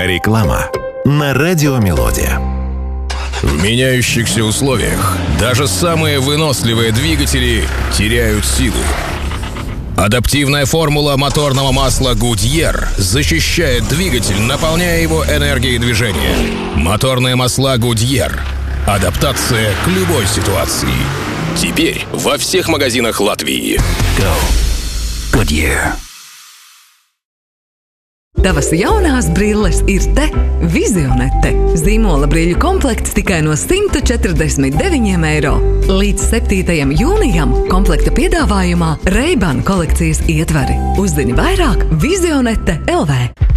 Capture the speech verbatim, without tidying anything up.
Реклама на радио «Мелодия». В меняющихся условиях даже самые выносливые двигатели теряют силу. Адаптивная формула моторного масла Goodyear защищает двигатель, наполняя его энергией движения. Моторные масла Goodyear. Адаптация к любой ситуации. Теперь во всех магазинах Латвии. Go. Goodyear. Tavas jaunās brilles ir te, Vizionete. Zīmola brīļu komplekts tikai no simt četrdesmit deviņiem eiro. Līdz septītajam jūnijam komplekta piedāvājumā Ray-Ban kolekcijas ietvari. Uzzini vairāk Vizionete L V.